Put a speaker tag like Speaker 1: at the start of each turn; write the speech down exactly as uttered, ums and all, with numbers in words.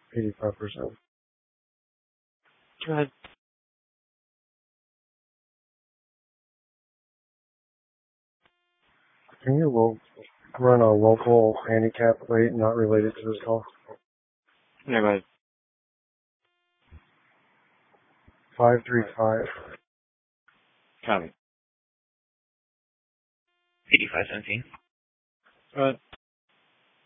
Speaker 1: eighty-five percent.
Speaker 2: Go ahead.
Speaker 1: Can you lo- run a local handicap rate not related to this call?
Speaker 2: Yeah, go ahead.
Speaker 1: five three five.
Speaker 2: Copy.
Speaker 3: eighty-five seventeen.
Speaker 2: Go ahead.